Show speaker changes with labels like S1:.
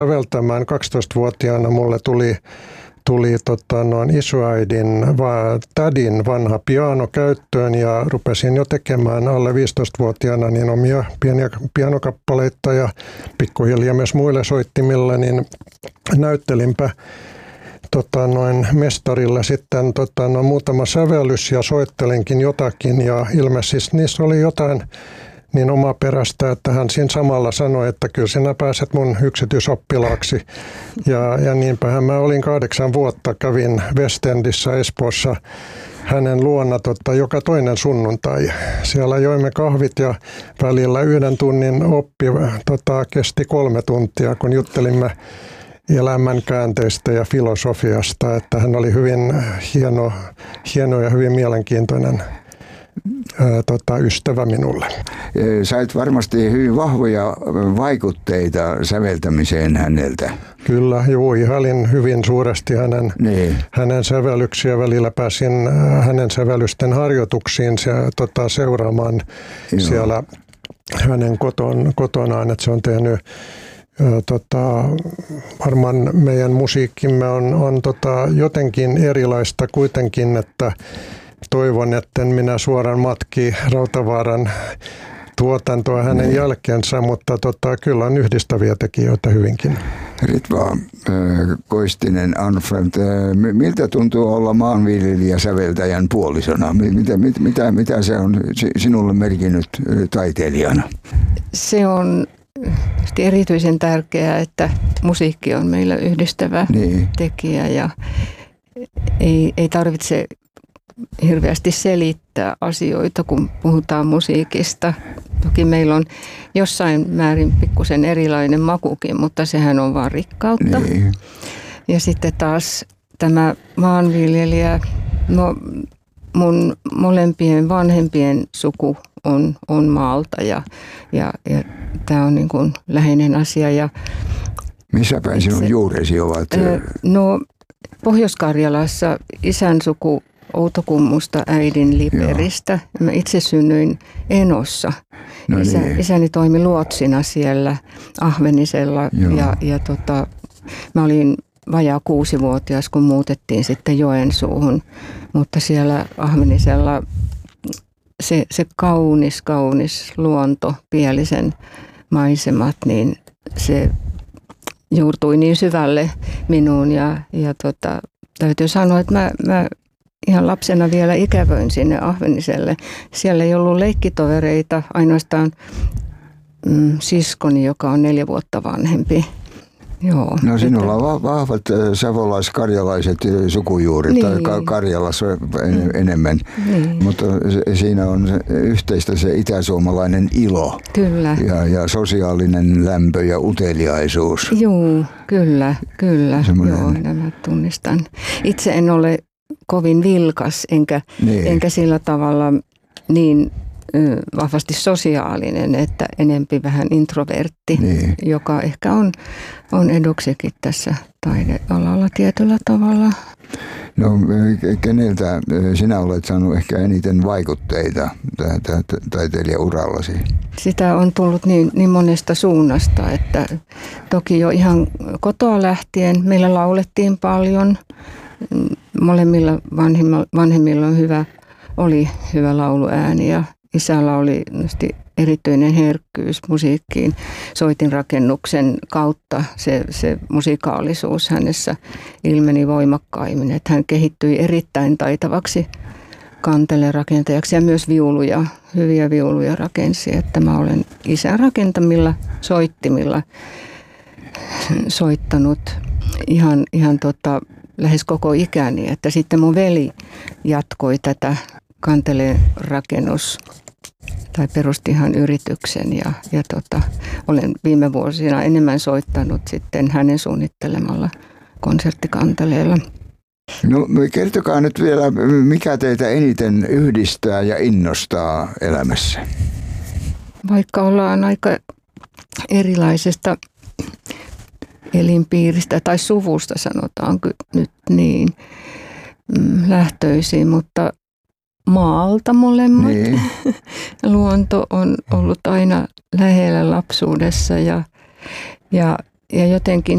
S1: säveltämään 12-vuotiaana mulle tuli isoäidin tädin vanha piano käyttöön ja rupesin jo tekemään alle 15-vuotiaana niin omia pieniä pianokappaleita ja pikkuhiljaa myös muille soittimilla, niin näyttelinpä mestarilla sitten muutama sävellys ja soittelinkin jotakin ja ilmeisesti niissä oli jotain niin omaperäistä, että hän siinä samalla sanoi, että kyllä sinä pääset mun yksityisoppilaaksi. Ja niinpähän mä olin 8 vuotta, kävin West Endissä Espoossa hänen luona joka toinen sunnuntai. Siellä joimme kahvit ja välillä 1 tunnin oppi kesti 3 tuntia, kun juttelimme elämän käänteistä ja filosofiasta. Että hän oli hyvin hieno ja hyvin mielenkiintoinen ystävä minulle.
S2: Sait varmasti hyvin vahvoja vaikutteita säveltämiseen häneltä.
S1: Kyllä, juu, ihailin hyvin suuresti hänen sävellyksiä. Välillä pääsin hänen sävellysten harjoituksiin seuraamaan siellä hänen kotonaan, että se on tehnyt varmaan meidän musiikkimme on jotenkin erilaista kuitenkin, että toivon, että minä suoraan matki Rautavaaran tuotantoa hänen jälkeensä, mutta kyllä on yhdistäviä tekijöitä hyvinkin.
S2: Ritva Koistinen Arnfeldt, miltä tuntuu olla maanviljelijä säveltäjän puolisona? Mitä se on sinulle merkinnyt taiteilijana?
S3: Se on erityisen tärkeää, että musiikki on meillä yhdistävä tekijä ja ei tarvitse hirveästi selittää asioita, kun puhutaan musiikista. Toki meillä on jossain määrin pikkusen erilainen makukin, mutta sehän on vaan rikkautta.
S2: Niin.
S3: Ja sitten taas tämä maanviljelijä, mun molempien vanhempien suku on maalta ja tämä on niin kuin läheinen asia. Ja
S2: missä päin sinun juuresi ovat?
S3: Pohjois-Karjalassa isän suku Outokummusta, äidin Liperistä. Mä itse synnyin Enossa. Isäni toimi luotsina siellä Ahvenisella ja mä olin vajaa 6-vuotias, kun muutettiin sitten Joensuuhun. Mutta siellä Ahvenisella se kaunis luonto, Pielisen maisemat, niin se juurtui niin syvälle minuun ja täytyy sanoa, että mä ihan lapsena vielä ikävöin sinne Ahveniselle. Siellä ei ollut leikkitovereita, ainoastaan siskoni, joka on 4 vuotta vanhempi. Joo.
S2: No sinulla on vahvat savolais-karjalaiset sukujuuret, tai Karjalassa enemmän, mutta siinä on yhteistä se itäsuomalainen ilo.
S3: Kyllä.
S2: Ja sosiaalinen lämpö ja uteliaisuus.
S3: Joo, kyllä. Joo, nämä tunnistan. Itse en ole kovin vilkas, enkä sillä tavalla niin vahvasti sosiaalinen, että enempi vähän introvertti, joka ehkä on eduksikin tässä taidealalla tietyllä tavalla.
S2: No keneltä sinä olet saanut ehkä eniten vaikutteita taiteilijaurallasi?
S3: Sitä on tullut niin monesta suunnasta, että toki jo ihan kotoa lähtien meillä laulettiin paljon. Molemmilla vanhemmilla oli hyvä lauluääni ja isällä oli erityinen herkkyys musiikkiin. Soitinrakennuksen kautta se musikaalisuus hänessä ilmeni voimakkaimmin. Että hän kehittyi erittäin taitavaksi kantelerakentajaksi ja myös hyviä viuluja rakensi. Että mä olen isän rakentamilla soittimilla soittanut ihan lähes koko ikäni. Että sitten mun veli jatkoi tätä tai perusti ihan yrityksen ja olen viime vuosina enemmän soittanut sitten hänen suunnittelemalla konserttikanteleella.
S2: No kertokaa nyt vielä, mikä teitä eniten yhdistää ja innostaa elämässä?
S3: Vaikka ollaan aika erilaisesta elinpiiristä tai suvusta sanotaan nyt niin lähtöisin, mutta maalta molemmat. Niin. Luonto on ollut aina lähellä lapsuudessa ja ja jotenkin